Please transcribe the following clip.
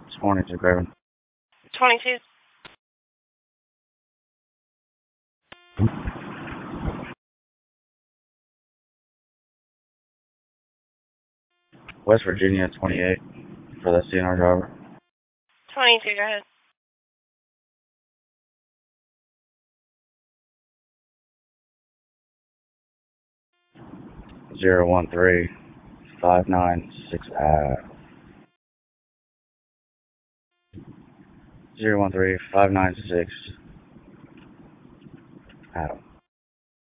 This morning to Graven. 22. West Virginia 28 for the CNR driver. 22, go ahead. Zero 13 596 013 596 Adam.